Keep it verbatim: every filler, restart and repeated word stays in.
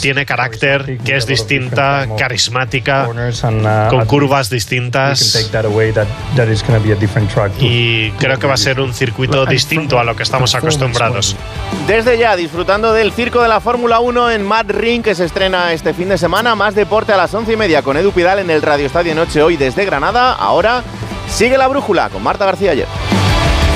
tiene carácter, que es distinta, carismática, con curvas distintas. Y creo que va a ser un circuito distinto a lo que estamos acostumbrados. Desde ya, disfrutando del circo de la Fórmula uno en Mad Ring, que se estrena este fin de semana. Más deporte a las once y media con Edu Pidal en el Radio Estadio Noche hoy desde Granada. Ahora sigue la brújula con Marta García Ayer.